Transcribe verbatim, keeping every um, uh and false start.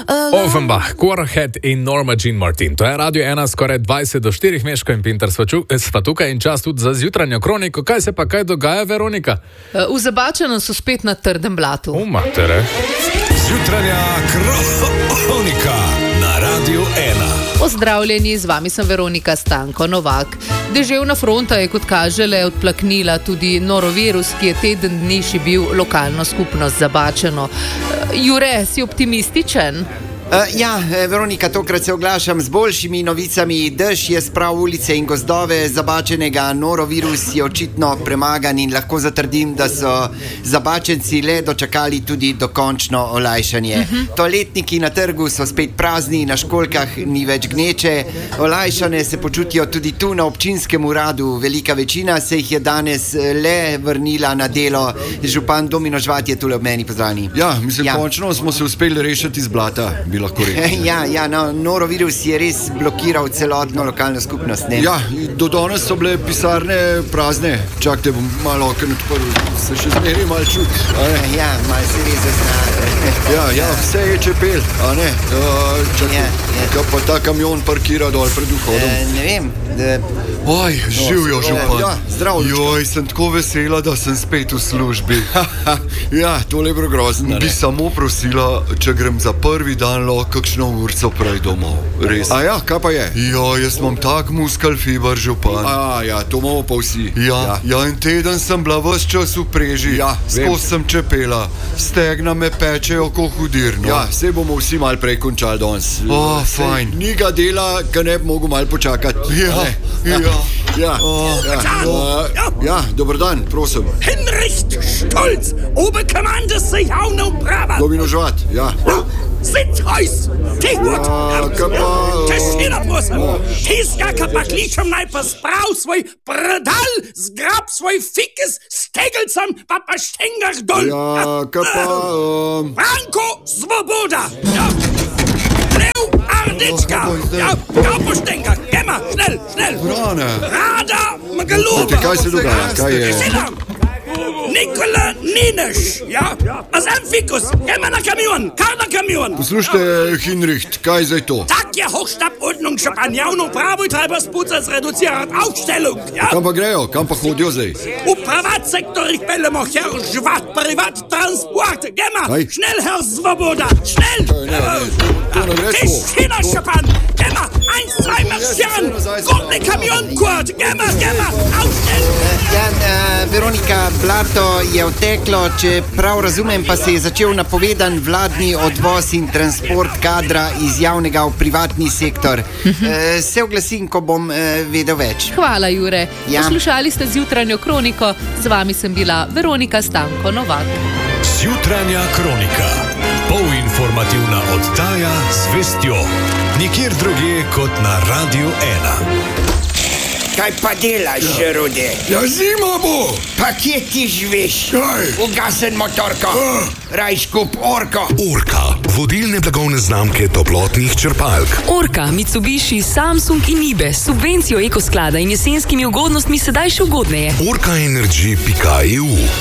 Uh, Offenbach, Quarterhead in Norma Jean Martin. To je Radio ena, skoraj dvajset do štirih, Meško in Pinter sva tukaj in čas tudi za zjutranjo kroniko. Kaj se pa kaj dogaja, Veronika? Uh, v Zabačenu so spet na trdem blatu. O, matere. Zjutranja kronika na Radio ena. Pozdravljeni, z vami sem Veronika Stanko Novak. Deževna fronta je, kot kaže, le odplaknila tudi norovirus, ki je teden dni šibil lokalno skupnost Zabačeno. Jure, si optimističen? Uh, ja, Veronika, tokrat se oglašam z boljšimi novicami. Dež je sprav ulice in gozdove Zabačenega, norovirus je očitno premagan in lahko zatrdim, da so Zabačenci le dočakali tudi dokončno olajšanje. Uh-huh. Toaletniki na trgu so spet prazni, na školjkah ni več gneče. Olajšane se počutijo tudi tu na občinskem uradu. Velika večina se jih je danes le vrnila na delo. Župan Domino Žvat je tule ob meni, pozdravljeni. Ja, mislim, ja. Končno smo se uspeli rešiti iz blata. Ja, ja, no, norovirus je res blokiral celotno lokalno skupnost. Ne? Ja, do danes so bile pisarne prazne. Čakajte, bom malo okno odprl, se še zmeri malo čut. Ja, malo se res zazna. Ja, ja, vse je čepel, a ne? Uh, čakaj, ja, ja. Kaj pa ta kamion parkira dol pred vhodom? E, ne vem. Da... Oj, živijo, župan. Ja, zdravo. Joj, sem tako vesela, da sem spet v službi. Ja, tole je grozno. Bi samo prosila, če grem za prvi dan kakšno urco prej domov. Res. A ja, kaj pa je? Ja, jaz imam tak muskal fiber, župan. A ja, to imamo pa vsi. Ja, ja. ja, en teden sem bila ves čas v preži. Ja, skozi sem čepela. Stegna me pečejo ko hudirno. Ja, se bomo vsi mal prej končali danes. O, fajn. Ni ga dela, ka ne bi mogel mal počakati. Ja, ja, ja. Ja, oh, ja. Uh, ja, dober dan, prosim. Hinricht Stolz, Oberkommandes sich auch noch brava. Domino Žvat, ja. Sitzreus, Tegut, Tischina, prosim. Tiskaka pakličom najprej sprav svoj predal, zgrab svoj fikes, stegelcem pa pa štengah dol. Ja, kapa... Um... Franko Svoboda, ja. Leo Ardečka, ja, kapa štengah, gema, schnell, schnell. Vrane. Rada Mgaluba. Kaj se dogaja, kaj je? Tischina. Nikola Nineš, ja, a sem fikus, gema na kamion, kar na kamion. Poslušajte, Hinricht, kaj zdaj to? Tak je Hochstabordnung schon an javno pravo in treba spucati zreducirati Aufstellung, ja. Kam pa grejo, kam pa hodijo zdaj? V privat sektor jih peljemo, Herr Žvat, privat transport, gema, Aj. Schnell, Herr Svoboda, schnell. Ne, ne, ne, to ne gre tako. Tischina, Šapan, gema, eins, zwei, marschieren, gotne kamion, Kurt, gema, gema, aufstellen. Ja, uh, Veronika, blato je odteklo, če prav razumem, pa se je začel napovedan vladni odvoz in transport kadra iz javnega v privatni sektor. Uh, se oglasim, ko bom uh, vedel več. Hvala, Jure. Ja. Poslušali ste zjutranjo kroniko, z vami sem bila Veronika Stanko Novak. Zjutranja kronika, polinformativna oddaja z vestjo, nikjer drugje kot na Radio ena. Kaj pa delaš, ja. Rude? Ja, zima bo! Pa kje ti živiš? Kaj? Ugasen motorko, uh. raj skup Orko. Orka, vodilne blagovne znamke toplotnih črpalk. Orka, Mitsubishi, Samsung in Ibe, subvencijo ekosklada in jesenskimi ugodnostmi sedaj še ugodneje. orka energy pika e u